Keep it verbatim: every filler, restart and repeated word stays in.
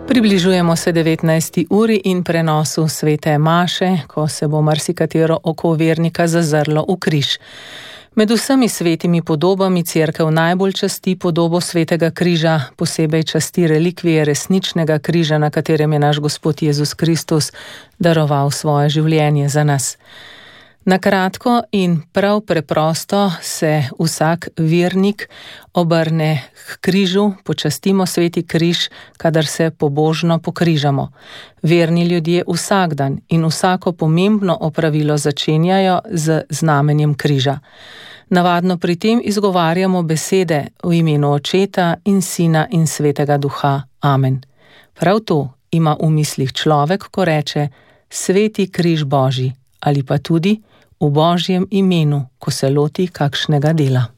Približujemo se devetnajsti uri in prenosu svete maše, ko se bo marsikatero oko vernika zazrlo v križ. Med vsemi svetimi podobami Cerkev najbolj časti podobo svetega križa, posebej časti relikvije resničnega križa, na katerem je naš Gospod Jezus Kristus daroval svoje življenje za nas. Na kratko in prav preprosto se vsak vernik obrne k križu, počastimo sveti križ, kadar se pobožno pokrižamo. Verni ljudje vsak dan in vsako pomembno opravilo začenjajo z znamenjem križa. Navadno pri tem izgovarjamo besede v imenu Očeta in Sina in Svetega Duha. Amen. Prav to ima v mislih človek, ko reče sveti križ Božji ali pa tudi v Božjem imenu, ko se loti kakšnega dela.